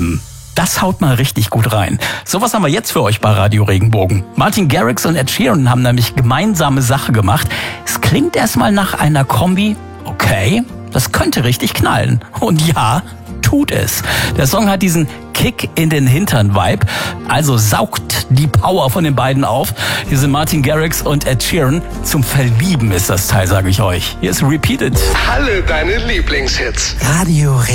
Jam. Das haut mal richtig gut rein. Sowas haben wir jetzt für euch bei Radio Regenbogen. Martin Garrix und Ed Sheeran haben nämlich gemeinsame Sache gemacht. Es klingt erstmal nach einer Kombi. Okay, das könnte richtig knallen. Und ja, tut es. Der Song hat diesen Kick in den Hintern-Vibe. Also saugt die Power von den beiden auf. Hier sind Martin Garrix und Ed Sheeran. Zum Verlieben ist das Teil, sage ich euch. Hier ist Repeat It. Alle deine Lieblingshits. Radio